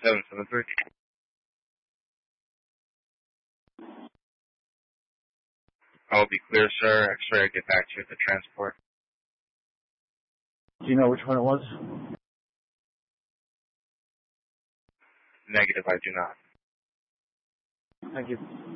773. I'll be clear, sir. X-ray, I'll get back to you at the transport. Do you know which one it was? Negative, I do not. Thank you.